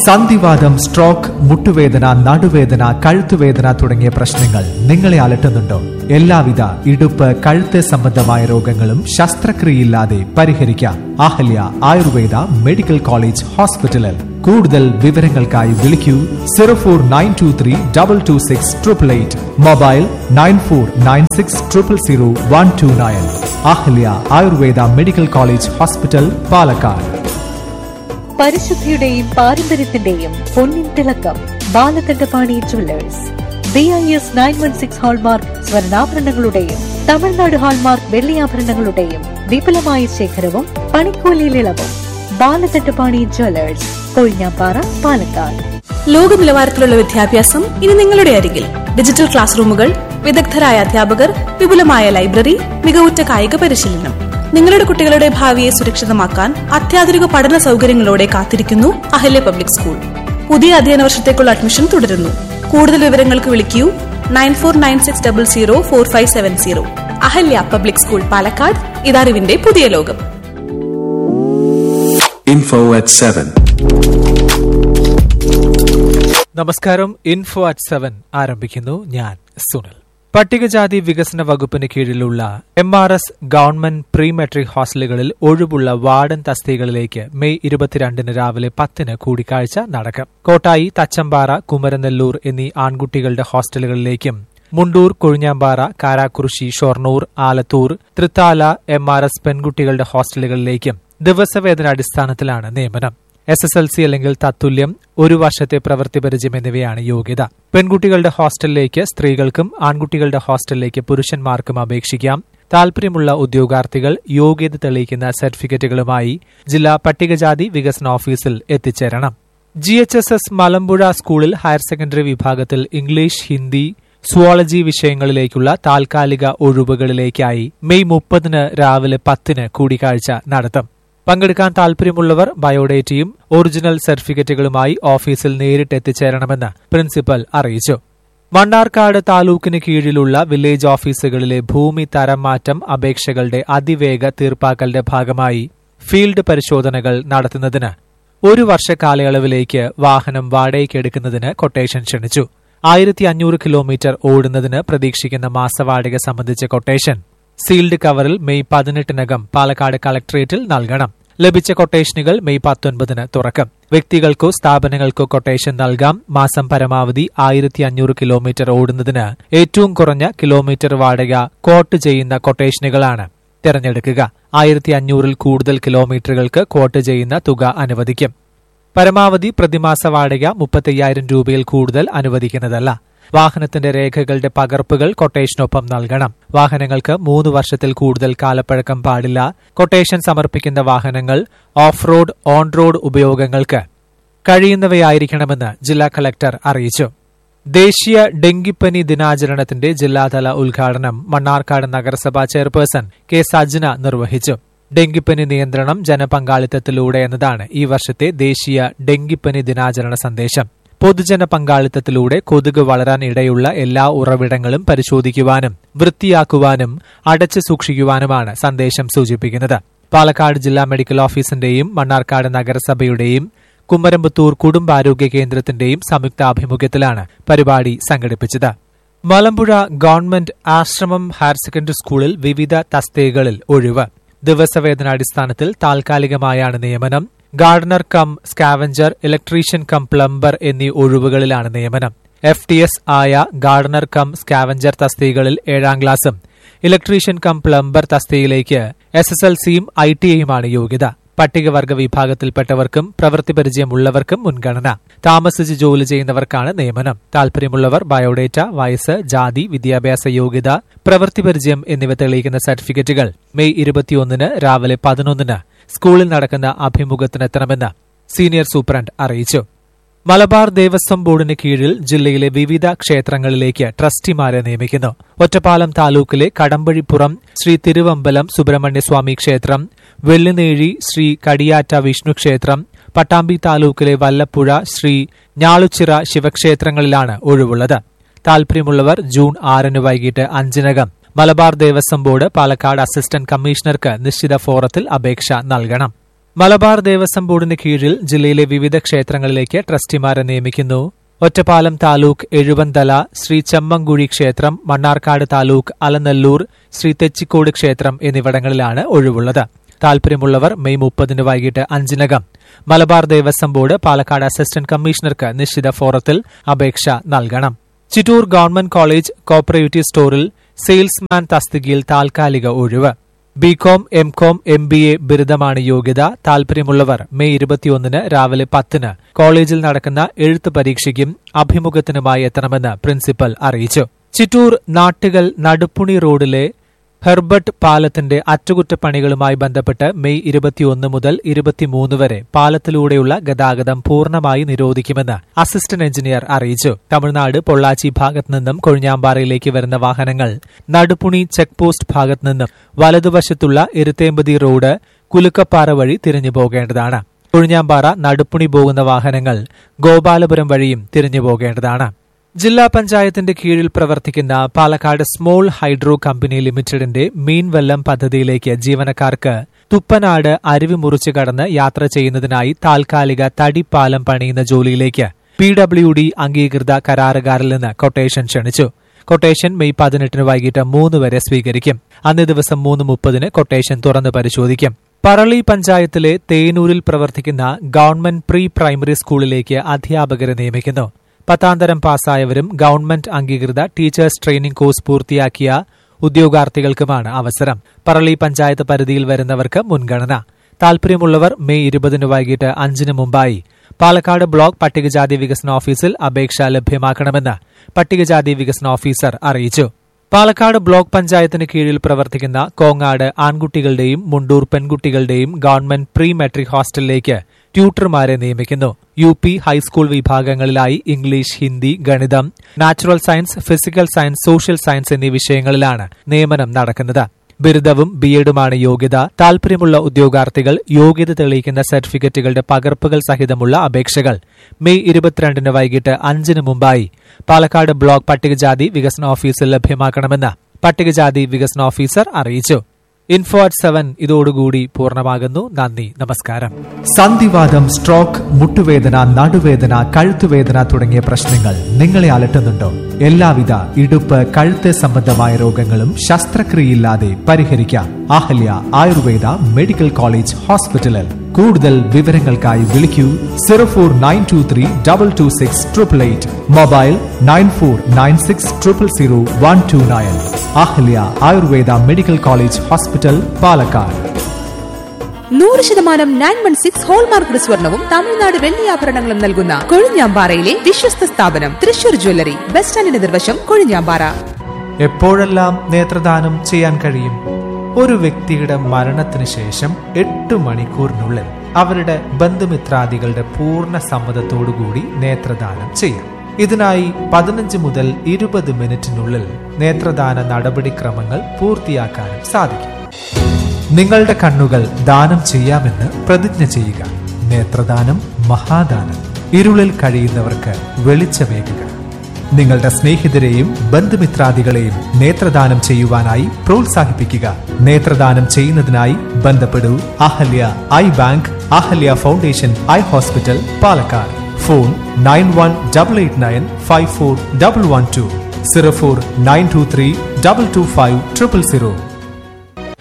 സന്ധിവാതം, stroke, മുട്ടുവേദന, നടുവേദന, കഴുത്തുവേദന തുടങ്ങിയ പ്രശ്നങ്ങൾ നിങ്ങളെ അലട്ടുന്നുണ്ടോ? എല്ലാവിധ ഇടുപ്പ്, കഴുത്ത് സംബന്ധമായ രോഗങ്ങളും ശസ്ത്രക്രിയയില്ലാതെ പരിഹരിക്കാം. അഹല്യ ആയുർവേദ മെഡിക്കൽ കോളേജ് ഹോസ്പിറ്റലിൽ. കൂടുതൽ വിവരങ്ങൾക്കായി വിളിക്കൂ 0492322688. Mobile 9496000129. Ahalya Ayurveda medical college hospital, Palakkad. പരിശുദ്ധിയുടെയും പാരമ്പര്യത്തിന്റെയും പൊന്നിൻ തിളക്കം Balakandapani jewellers. BIS 916 hallmark സ്വർണ്ണാഭരണങ്ങളുടെയും Tamil Nadu hallmark വെള്ളിയാഭരണങ്ങളുടെയും വിപുലമായ ശേഖരവും പണിക്കൂലിയിൽ ഇളവും. ബാലകണ്ഠപാണി ജുവല്ലേഴ്സ്, കൊഴിഞ്ഞാപ്പാറ, പാലക്കാട്. ലോക നിലവാരത്തിലുള്ള വിദ്യാഭ്യാസം ഇനി നിങ്ങളുടെ അരികിൽ. ഡിജിറ്റൽ ക്ലാസ് റൂമുകൾ, വിദഗ്ധരായ അധ്യാപകർ, വിപുലമായ ലൈബ്രറി, മികവുറ്റ കായിക പരിശീലനം. നിങ്ങളുടെ കുട്ടികളുടെ ഭാവിയെ സുരക്ഷിതമാക്കാൻ അത്യാധുനിക പഠന സൗകര്യങ്ങളോടെ കാത്തിരിക്കുന്നു അഹല്യ പബ്ലിക് സ്കൂൾ. പുതിയ അധ്യയന വർഷത്തേക്കുള്ള അഡ്മിഷൻ തുടരുന്നു. കൂടുതൽ വിവരങ്ങൾക്ക് വിളിക്കൂ 9496004570. Ahalya public school, Palakkad. ഇതറിവിന്റെ പുതിയ ലോകം. Info at 7. നമസ്കാരം. ഇൻഫോ അറ്റ് 7 ആരംഭിക്കുന്നു. ഞാൻ സുനിൽ. പട്ടികജാതി വികസന വകുപ്പിന് കീഴിലുള്ള MRS ഗവൺമെന്റ് പ്രീ മെട്രിക് ഹോസ്റ്റലുകളിൽ ഒഴിവുള്ള വാർഡൻ തസ്തികകളിലേക്ക് മെയ് 22 രാവിലെ 10 കൂടിക്കാഴ്ച നടക്കും. കോട്ടായി, തച്ചമ്പാറ, കുമരനെല്ലൂർ എന്നീ ആൺകുട്ടികളുടെ ഹോസ്റ്റലുകളിലേക്കും മുണ്ടൂർ, കൊഴിഞ്ഞാമ്പാറ, കാരാക്കുറുശി, ഷൊർണൂർ, ആലത്തൂർ, തൃത്താല MRS പെൺകുട്ടികളുടെ ഹോസ്റ്റലുകളിലേക്കും ദിവസവേതനാടിസ്ഥാനത്തിലാണ് നിയമനം. SSLC അല്ലെങ്കിൽ തത്തുല്യം, 1 വർഷത്തെ പ്രവൃത്തി പരിചയം എന്നിവയാണ് യോഗ്യത. പെൺകുട്ടികളുടെ ഹോസ്റ്റലിലേക്ക് സ്ത്രീകൾക്കും ആൺകുട്ടികളുടെ ഹോസ്റ്റലിലേക്ക് പുരുഷന്മാർക്കും അപേക്ഷിക്കാം. താൽപര്യമുള്ള ഉദ്യോഗാർത്ഥികൾ യോഗ്യത തെളിയിക്കുന്ന സർട്ടിഫിക്കറ്റുകളുമായി ജില്ലാ പട്ടികജാതി വികസന ഓഫീസിൽ എത്തിച്ചേരണം. GHSS മലമ്പുഴ സ്കൂളിൽ ഹയർ സെക്കൻഡറി വിഭാഗത്തിൽ ഇംഗ്ലീഷ്, ഹിന്ദി, സുവോളജി വിഷയങ്ങളിലേക്കുള്ള താൽക്കാലിക ഒഴിവുകളിലേക്കായി മെയ് 30 രാവിലെ 10 കൂടിക്കാഴ്ച നടത്തും. പങ്കെടുക്കാൻ താൽപര്യമുള്ളവർ ബയോഡേറ്റയും ഒറിജിനൽ സർട്ടിഫിക്കറ്റുകളുമായി ഓഫീസിൽ നേരിട്ട് എത്തിച്ചേരണമെന്ന് പ്രിൻസിപ്പൽ അറിയിച്ചു. മണ്ണാർക്കാട് താലൂക്കിന് കീഴിലുള്ള വില്ലേജ് ഓഫീസുകളിലെ ഭൂമി തരം മാറ്റം അപേക്ഷകളുടെ അതിവേഗ തീർപ്പാക്കലിന്റെ ഭാഗമായി ഫീൽഡ് പരിശോധനകൾ നടത്തുന്നതിന് 1 വർഷ കാലയളവിലേക്ക് വാഹനം വാടകയ്ക്കെടുക്കുന്നതിന് കൊട്ടേഷൻ ക്ഷണിച്ചു. 1500 കിലോമീറ്റർ ഓടുന്നതിന് പ്രതീക്ഷിക്കുന്ന മാസവാടക സംബന്ധിച്ച കൊട്ടേഷൻ സീൽഡ് കവറിൽ മെയ് 18 പാലക്കാട് കളക്ടറേറ്റിൽ നൽകണം. ലഭിച്ച കൊട്ടേഷനുകൾ മെയ് 19 തുറക്കും. വ്യക്തികൾക്കോ സ്ഥാപനങ്ങൾക്കോ കൊട്ടേഷൻ നൽകാം. മാസം പരമാവധി 1500 കിലോമീറ്റർ ഓടുന്നതിന് ഏറ്റവും കുറഞ്ഞ കിലോമീറ്റർ വാടക ക്വോട്ട് ചെയ്യുന്ന കൊട്ടേഷനുകളാണ് തിരഞ്ഞെടുക്കുക. 1500 കൂടുതൽ കിലോമീറ്ററുകൾക്ക് ക്വോട്ട് ചെയ്യുന്ന തുക അനുവദിക്കും. പരമാവധി പ്രതിമാസ വാടക 35,000 രൂപയിൽ കൂടുതൽ അനുവദിക്കുന്നതല്ല. വാഹനത്തിന്റെ രേഖകളുടെ പകർപ്പുകൾ കൊട്ടേഷനൊപ്പം നൽകണം. വാഹനങ്ങൾക്ക് 3 വർഷത്തിൽ കൂടുതൽ കാലപ്പഴക്കം പാടില്ല. കൊട്ടേഷൻ സമർപ്പിക്കുന്ന വാഹനങ്ങൾ ഓഫ് റോഡ്, ഓൺ റോഡ് ഉപയോഗങ്ങൾക്ക് കഴിയുന്നവയായിരിക്കണമെന്ന് ജില്ലാ കളക്ടർ അറിയിച്ചു. ദേശീയ ഡെങ്കിപ്പനി ദിനാചരണത്തിന്റെ ജില്ലാതല ഉദ്ഘാടനം മണ്ണാർക്കാട് നഗരസഭാ ചെയർപേഴ്സൺ കെ സജ്ന നിർവഹിച്ചു. ഡെങ്കിപ്പനി നിയന്ത്രണം ജനപങ്കാളിത്തത്തിലൂടെ എന്നതാണ് ഈ വർഷത്തെ ദേശീയ ഡെങ്കിപ്പനി ദിനാചരണ സന്ദേശം. പൊതുജന പങ്കാളിത്തത്തിലൂടെ കൊതുക് വളരാൻ ഇടയുള്ള എല്ലാ ഉറവിടങ്ങളും പരിശോധിക്കുവാനും വൃത്തിയാക്കുവാനും അടച്ചു സൂക്ഷിക്കുവാനുമാണ് സന്ദേശം സൂചിപ്പിക്കുന്നത്. പാലക്കാട് ജില്ലാ മെഡിക്കൽ ഓഫീസിന്റെയും മണ്ണാർക്കാട് നഗരസഭയുടെയും കുമരമ്പത്തൂർ കുടുംബാരോഗ്യ കേന്ദ്രത്തിന്റെയും സംയുക്താഭിമുഖ്യത്തിലാണ് പരിപാടി സംഘടിപ്പിച്ചത്. മലമ്പുഴ ഗവൺമെന്റ് ആശ്രമം ഹയർ സെക്കൻഡറി സ്കൂളിൽ വിവിധ തസ്തികകളിൽ ഒഴിവ്. ദിവസവേതനാടിസ്ഥാനത്തിൽ താൽക്കാലികമായാണ് നിയമനം. Gardner come scavenger, electrician cum plumber എന്നീ ഒഴിവുകളിലാണ് നിയമനം. FTS ആയ ഗാർഡനർ കം സ്കാവഞ്ചർ തസ്തികകളിൽ 7ാം ക്ലാസും ഇലക്ട്രീഷ്യൻ കം പ്ലംബർ തസ്തികയിലേക്ക് SSLCയും ITIയുമാണ് യോഗ്യത. പട്ടികവർഗ വിഭാഗത്തിൽപ്പെട്ടവർക്കും പ്രവൃത്തി പരിചയമുള്ളവർക്കും മുൻഗണന. താമസിച്ച് ജോലി ചെയ്യുന്നവർക്കാണ് നിയമനം. താൽപര്യമുള്ളവർ ബയോഡേറ്റ, വയസ്സ്, ജാതി, വിദ്യാഭ്യാസ യോഗ്യത, പ്രവൃത്തി പരിചയം എന്നിവ തെളിയിക്കുന്ന സർട്ടിഫിക്കറ്റുകൾ മെയ് 21 രാവിലെ 11 സ്കൂളിൽ നടക്കുന്ന അഭിമുഖത്തിനെത്തണമെന്ന് സീനിയർ സൂപ്രണ്ട് അറിയിച്ചു. മലബാർ ദേവസ്വം ബോർഡിന് കീഴിൽ ജില്ലയിലെ വിവിധ ക്ഷേത്രങ്ങളിലേക്ക് ട്രസ്റ്റിമാരെ നിയമിക്കുന്നു. ഒറ്റപ്പാലം താലൂക്കിലെ കടമ്പഴിപ്പുറം ശ്രീ തിരുവമ്പലം സുബ്രഹ്മണ്യസ്വാമി ക്ഷേത്രം, വെള്ളിനേഴി ശ്രീ കടിയാറ്റ വിഷ്ണു ക്ഷേത്രം, പട്ടാമ്പി താലൂക്കിലെ വല്ലപ്പുഴ ശ്രീ ഞാളുച്ചിറ ശിവക്ഷേത്രങ്ങളിലാണ് ഒഴിവുള്ളത്. താൽപര്യമുള്ളവർ ജൂൺ 6 വൈകിട്ട് 5 മലബാർ ദേവസ്വം ബോർഡ് പാലക്കാട് അസിസ്റ്റന്റ് കമ്മീഷണർക്ക് നിശ്ചിത ഫോറത്തിൽ അപേക്ഷ നൽകണം. മലബാർ ദേവസ്വം ബോർഡിന് കീഴിൽ ജില്ലയിലെ വിവിധ ക്ഷേത്രങ്ങളിലേക്ക് ട്രസ്റ്റിമാരെ നിയമിക്കുന്നു. ഒറ്റപ്പാലം താലൂക്ക് എഴുവന്തല ശ്രീ ചെമ്മങ്കുഴി ക്ഷേത്രം, മണ്ണാർക്കാട് താലൂക്ക് അലനല്ലൂർ ശ്രീ തെച്ചിക്കോട് ക്ഷേത്രം എന്നിവിടങ്ങളിലാണ് ഒഴിവുള്ളത്. താൽപര്യമുള്ളവർ മെയ് 30 വൈകിട്ട് 5 മലബാർ ദേവസ്വം ബോർഡ് പാലക്കാട് അസിസ്റ്റന്റ് കമ്മീഷണർക്ക് നിശ്ചിത ഫോറത്തിൽ അപേക്ഷ നൽകണം. ചിറ്റൂർ ഗവൺമെന്റ് കോളേജ് കോപ്പറേറ്റീവ് സ്റ്റോറിൽ സെയിൽസ്മാൻ തസ്തികയിൽ താൽക്കാലിക ഒഴിവ്. ബികോം, എംകോം, MBA ബിരുദമാണ് യോഗ്യത. താൽപര്യമുള്ളവർ മെയ് 21 രാവിലെ 10 കോളേജിൽ നടക്കുന്ന എഴുത്ത് പരീക്ഷയ്ക്കും അഭിമുഖത്തിനുമായി എത്തണമെന്ന് പ്രിൻസിപ്പൽ അറിയിച്ചു. ചിറ്റൂർ നാട്ടുകൽ നടുപ്പുണി റോഡിലെ ഹെർബർട്ട് പാലത്തിന്റെ അറ്റകുറ്റപ്പണികളുമായി ബന്ധപ്പെട്ട് മെയ് 21 മുതൽ 23 വരെ പാലത്തിലൂടെയുള്ള ഗതാഗതം പൂർണ്ണമായി നിരോധിക്കുമെന്ന് അസിസ്റ്റന്റ് എഞ്ചിനീയർ അറിയിച്ചു. തമിഴ്നാട് പൊള്ളാച്ചി ഭാഗത്തു നിന്നും കൊഴിഞ്ഞാമ്പാറയിലേക്ക് വരുന്ന വാഹനങ്ങൾ നടുപ്പുണി ചെക്ക് പോസ്റ്റ് ഭാഗത്തു നിന്നും വലതുവശത്തുള്ള എരുത്തേമ്പതി റോഡ് കുലുക്കപ്പാറ വഴി തിരിഞ്ഞു പോകേണ്ടതാണ്. കൊഴിഞ്ഞാമ്പാറ നടുപ്പുണി പോകുന്ന വാഹനങ്ങൾ ഗോപാലപുരം വഴിയും തിരിഞ്ഞു പോകേണ്ടതാണ്. ജില്ലാ പഞ്ചായത്തിന്റെ കീഴിൽ പ്രവർത്തിക്കുന്ന പാലക്കാട് സ്മോൾ ഹൈഡ്രോ കമ്പനി ലിമിറ്റഡിന്റെ മീൻവെല്ലം പദ്ധതിയിലേക്ക് ജീവനക്കാർക്ക് തുപ്പനാട് അരുവി മുറിച്ചു കടന്ന് യാത്ര ചെയ്യുന്നതിനായി താൽക്കാലിക തടിപ്പാലം പണിയുന്ന ജോലിയിലേക്ക് PWD അംഗീകൃത കരാറുകാരിൽ നിന്ന് കൊട്ടേഷൻ ക്ഷണിച്ചു. കൊട്ടേഷൻ മെയ് 18 വൈകിട്ട് 3 വരെ സ്വീകരിക്കും. അന്നേ ദിവസം 3:30 കൊട്ടേഷൻ തുറന്ന് പരിശോധിക്കും. പറളി പഞ്ചായത്തിലെ തേനൂരിൽ പ്രവർത്തിക്കുന്ന ഗവൺമെന്റ് പ്രീ പ്രൈമറി സ്കൂളിലേക്ക് അധ്യാപകരെ നിയമിക്കുന്നു. 10ാം തരം പാസ്സായവരും ഗവൺമെന്റ് അംഗീകൃത ടീച്ചേഴ്സ് ട്രെയിനിംഗ് കോഴ്സ് പൂർത്തിയാക്കിയ ഉദ്യോഗാർത്ഥികൾക്കുമാണ് അവസരം. പറളി പഞ്ചായത്ത് പരിധിയിൽ വരുന്നവർക്ക് മുൻഗണന. താൽപര്യമുള്ളവർ മെയ് 20 വൈകിട്ട് 5 മുമ്പായി പാലക്കാട് ബ്ലോക്ക് പട്ടികജാതി വികസന ഓഫീസിൽ അപേക്ഷ ലഭ്യമാക്കണമെന്ന് പട്ടികജാതി വികസന ഓഫീസർ അറിയിച്ചു. പാലക്കാട് ബ്ലോക്ക് പഞ്ചായത്തിന് കീഴിൽ പ്രവർത്തിക്കുന്ന Kongad ആൺകുട്ടികളുടെയും Mundur പെൺകുട്ടികളുടെയും government pre metric ഹോസ്റ്റലിലേക്ക് ട്യൂട്ടർമാരെ നിയമിക്കുന്നു. UP ഹൈസ്കൂൾ വിഭാഗങ്ങളിലായി ഇംഗ്ലീഷ്, ഹിന്ദി, ഗണിതം, natural science, physical science, social science എന്നീ വിഷയങ്ങളിലാണ് നിയമനം നടക്കുന്നത്. ബിരുദവും BEഡുമാണ് യോഗ്യത. താൽപര്യമുള്ള ഉദ്യോഗാർത്ഥികൾ യോഗ്യത തെളിയിക്കുന്ന സർട്ടിഫിക്കറ്റുകളുടെ പകർപ്പുകൾ സഹിതമുള്ള അപേക്ഷകൾ മെയ് 22 വൈകിട്ട് 5 മുമ്പായി പാലക്കാട് ബ്ലോക്ക് പട്ടികജാതി വികസന ഓഫീസിൽ ലഭ്യമാക്കണമെന്ന് പട്ടികജാതി വികസന ഓഫീസർ അറിയിച്ചു. info@7 ഇതോടുകൂടി പൂർണ്ണമാകുന്നു. നന്ദി, നമസ്കാരം. സന്ധിവാതം, സ്ട്രോക്ക്, മുട്ടുവേദന, നടുവേദന, കഴുത്തുവേദന തുടങ്ങിയ പ്രശ്നങ്ങൾ നിങ്ങളെ അലട്ടുന്നുണ്ടോ? എല്ലാവിധ ഇടുപ്പ്, കഴുത്ത് സംബന്ധമായ രോഗങ്ങളും ശസ്ത്രക്രിയയില്ലാതെ പരിഹരിക്കാം. അഹല്യ ആയുർവേദ മെഡിക്കൽ കോളേജ് ഹോസ്പിറ്റലിൽ. കൂടുതൽ വിവരങ്ങൾക്കായി വിളിക്കൂ 04923226888. Mobile 9496000129. Ahalya Ayurveda medical college hospital, Palakkad. 100% 916 hallmark സ്വർണവും തമിഴ്നാട് വെള്ളിയാഭരണങ്ങളും നൽകുന്ന കൊഴിഞ്ഞാമ്പാറയിലെ വിശ്വസ്ത സ്ഥാപനം തൃശൂർ ജ്വല്ലറി. ബസ് സ്റ്റാൻഡിന് നിർവശം, കൊഴിഞ്ഞാമ്പാറ. എപ്പോഴെല്ലാം നേത്രദാനം ചെയ്യാൻ കഴിയും? ഒരു വ്യക്തിയുടെ മരണത്തിന് ശേഷം 8 മണിക്കൂറിനുള്ളിൽ അവരുടെ ബന്ധുമിത്രാദികളുടെ പൂർണ്ണ സമ്മതത്തോടുകൂടി നേത്രദാനം ചെയ്യാം. ഇതിനായി 15 മുതൽ 20 മിനിറ്റിനുള്ളിൽ നേത്രദാന നടപടിക്രമങ്ങൾ പൂർത്തിയാക്കാനും സാധിക്കും. നിങ്ങളുടെ കണ്ണുകൾ ദാനം ചെയ്യാമെന്ന് പ്രതിജ്ഞ ചെയ്യുക. നേത്രദാനം മഹാദാനം. ഇരുളിൽ കഴിയുന്നവർക്ക് വെളിച്ചമേകുക. നിങ്ങളുടെ സ്നേഹിതരെയും ബന്ധുമിത്രാദികളെയും നേത്രദാനം ചെയ്യുവാനായി പ്രോത്സാഹിപ്പിക്കുക. നേത്രദാനം ചെയ്യുന്നതിനായി ബന്ധപ്പെടൂ Ahalya I bank, Ahalya foundation eye hospital, Palakkad. Phone 9188954112 04923225000.